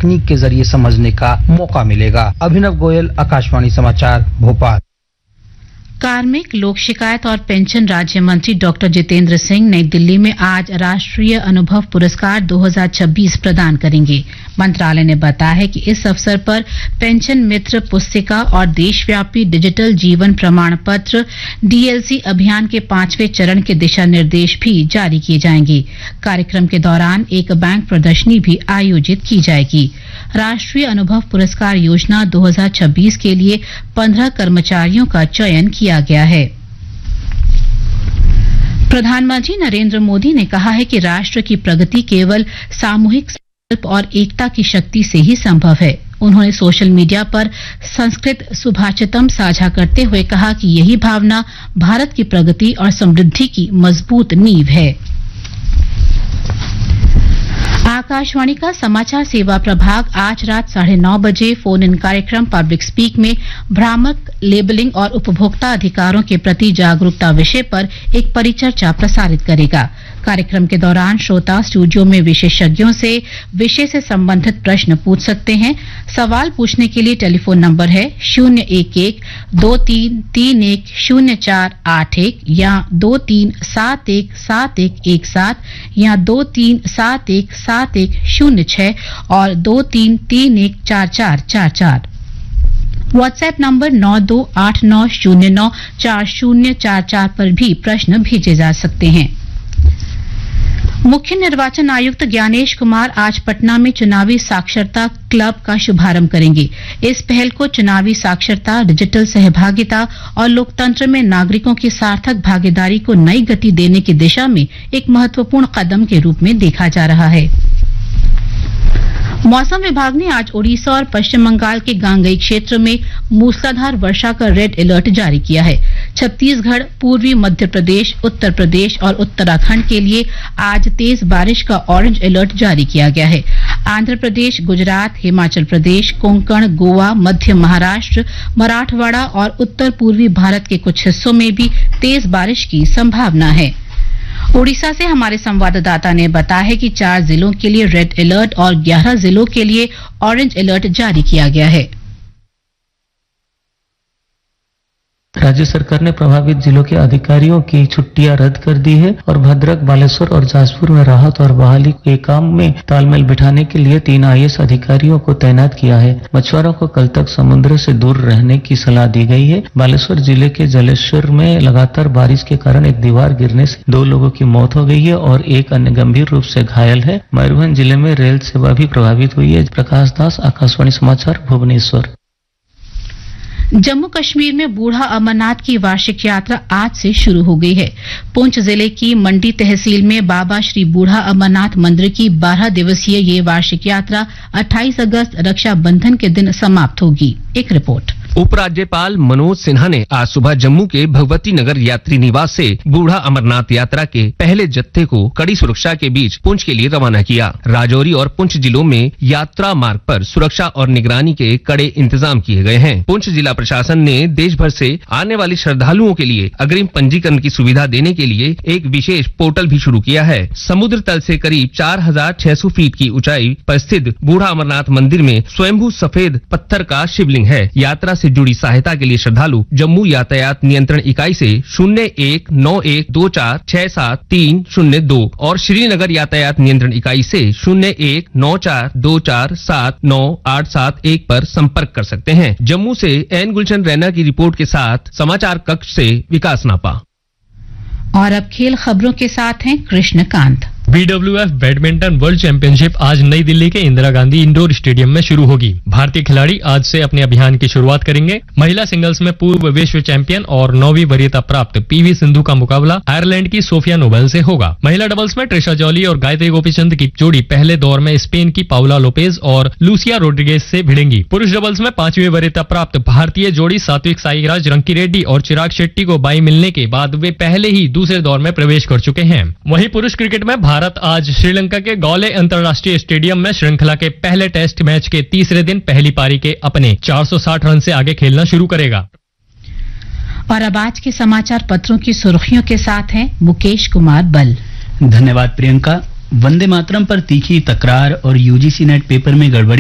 तकनीक के जरिए समझने का मौका मिलेगा। अभिनव गोयल, आकाशवाणी समाचार, भोपाल। कार्मिक, लोक शिकायत और पेंशन राज्य मंत्री डॉक्टर जितेंद्र सिंह नई दिल्ली में आज राष्ट्रीय अनुभव पुरस्कार 2026 प्रदान करेंगे। मंत्रालय ने बताया है कि इस अवसर पर पेंशन मित्र पुस्तिका और देशव्यापी डिजिटल जीवन प्रमाण पत्र डीएलसी अभियान के 5वें चरण के दिशा निर्देश भी जारी किए जाएंगे। कार्यक्रम के दौरान एक बैंक प्रदर्शनी भी आयोजित की जाएगी। राष्ट्रीय अनुभव पुरस्कार योजना 2026 के लिए 15 कर्मचारियों का चयन किया गया है। प्रधानमंत्री नरेंद्र मोदी ने कहा है कि राष्ट्र की प्रगति केवल सामूहिक संकल्प और एकता की शक्ति से ही संभव है। उन्होंने सोशल मीडिया पर संस्कृत सुभाषितम साझा करते हुए कहा कि यही भावना भारत की प्रगति और समृद्धि की मजबूत नींव है। आकाशवाणी का समाचार सेवा प्रभाग आज रात 9:30 बजे फोन इन कार्यक्रम पब्लिक स्पीक में भ्रामक लेबलिंग और उपभोक्ता अधिकारों के प्रति जागरूकता विषय पर एक परिचर्चा प्रसारित करेगा। कार्यक्रम के दौरान श्रोता स्टूडियो में विशेषज्ञों से विषय से संबंधित प्रश्न पूछ सकते हैं। सवाल पूछने के लिए टेलीफोन नंबर है 011-2331-0481 या 23717117 या 23717106 और 23314444। व्हाट्सएप नंबर 9289094044 पर भी प्रश्न भेजे जा सकते हैं। मुख्य निर्वाचन आयुक्त ज्ञानेश कुमार आज पटना में चुनावी साक्षरता क्लब का शुभारंभ करेंगे। इस पहल को चुनावी साक्षरता, डिजिटल सहभागिता और लोकतंत्र में नागरिकों की सार्थक भागीदारी को नई गति देने की दिशा में एक महत्वपूर्ण कदम के रूप में देखा जा रहा है। मौसम विभाग ने आज ओडिशा और पश्चिम बंगाल के गांगेय क्षेत्र में मूसलाधार वर्षा का रेड अलर्ट जारी किया है। छत्तीसगढ़, पूर्वी मध्य प्रदेश, उत्तर प्रदेश और उत्तराखंड के लिए आज तेज बारिश का ऑरेंज अलर्ट जारी किया गया है। आंध्र प्रदेश, गुजरात, हिमाचल प्रदेश, कोंकण, गोवा, मध्य महाराष्ट्र, मराठवाड़ा और उत्तर पूर्वी भारत के कुछ हिस्सों में भी तेज बारिश की संभावना है। ओडिशा से हमारे संवाददाता ने बताया है कि 4 जिलों के लिए रेड अलर्ट और 11 जिलों के लिए ऑरेंज अलर्ट जारी किया गया है। राज्य सरकार ने प्रभावित जिलों के अधिकारियों की छुट्टियां रद्द कर दी है और भद्रक, बालेश्वर और जाजपुर में राहत और बहाली के काम में तालमेल बिठाने के लिए 3 IAS अधिकारियों को तैनात किया है। मछुआरों को कल तक समुद्र से दूर रहने की सलाह दी गई है। बालेश्वर जिले के जलेश्वर में लगातार बारिश के कारण एक दीवार गिरने से 2 लोगों की मौत हो गई है और एक अन्य गंभीर रूप से घायल है। मयूरभंज जिले में रेल सेवा भी प्रभावित हुई है। प्रकाश दास, आकाशवाणी समाचार, भुवनेश्वर। जम्मू कश्मीर में बूढ़ा अमरनाथ की वार्षिक यात्रा आज से शुरू हो गई है। पुंछ जिले की मंडी तहसील में बाबा श्री बूढ़ा अमरनाथ मंदिर की 12 दिवसीय ये वार्षिक यात्रा 28 अगस्त रक्षाबंधन के दिन समाप्त होगी। एक रिपोर्ट। उपराज्यपाल मनोज सिन्हा ने आज सुबह जम्मू के भगवती नगर यात्री निवास से बूढ़ा अमरनाथ यात्रा के पहले जत्थे को कड़ी सुरक्षा के बीच पुंछ के लिए रवाना किया। राजौरी और पुंछ जिलों में यात्रा मार्ग पर सुरक्षा और निगरानी के कड़े इंतजाम किए गए हैं। पुंछ जिला प्रशासन ने देश भर से आने वाले श्रद्धालुओं के लिए अग्रिम पंजीकरण की सुविधा देने के लिए एक विशेष पोर्टल भी शुरू किया है। समुद्र तल से करीब 4600 फीट की ऊंचाई पर स्थित बूढ़ा अमरनाथ मंदिर में स्वयंभू सफेद पत्थर का शिवलिंग है। यात्रा से जुड़ी सहायता के लिए श्रद्धालु जम्मू यातायात नियंत्रण इकाई से 019124673002 और श्रीनगर यातायात नियंत्रण इकाई से 0194247987 पर संपर्क कर सकते हैं। जम्मू से एन गुलशन रैना की रिपोर्ट के साथ समाचार कक्ष से विकास नापा। और अब खेल खबरों के साथ हैं Krishnakant. BWF badminton world championship आज नई दिल्ली के इंदिरा गांधी इंडोर स्टेडियम में शुरू होगी। भारतीय खिलाड़ी आज से अपने अभियान की शुरुआत करेंगे। महिला सिंगल्स में पूर्व विश्व चैंपियन और 9वीं वरीयता प्राप्त PV सिंधु का मुकाबला आयरलैंड की सोफिया नोबेल से होगा। महिला डबल्स में ट्रिशा जॉली और गायत्री गोपीचंद की जोड़ी पहले दौर में स्पेन की पाउला लोपेज और लूसिया रोड्रिगेज से भिड़ेंगी। पुरुष डबल्स में 5वीं वरीयता प्राप्त भारतीय जोड़ी सात्विक साईराज रंकीरेड्डी और चिराग शेट्टी को बाई मिलने के बाद वे पहले ही दूसरे दौर में प्रवेश कर चुके हैं। वहीं पुरुष क्रिकेट में भारत आज श्रीलंका के गौले अंतर्राष्ट्रीय स्टेडियम में श्रृंखला के पहले टेस्ट मैच के तीसरे दिन पहली पारी के अपने 460 रन से आगे खेलना शुरू करेगा। और अब आज के समाचार पत्रों की सुर्खियों के साथ हैं मुकेश कुमार बल। धन्यवाद प्रियंका। वंदे मातरम पर तीखी तकरार और UGC नेट पेपर में गड़बड़ी